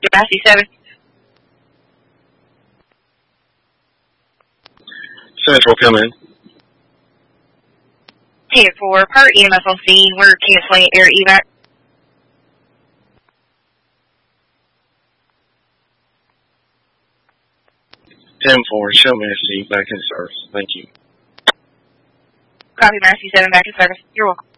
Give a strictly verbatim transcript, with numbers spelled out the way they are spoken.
Massey seven. Central, come in. ten four, per E M S on scene, we're canceling air evac. ten four, show Massey back in service. Thank you. Copy, Massey seven, back in service. You're welcome.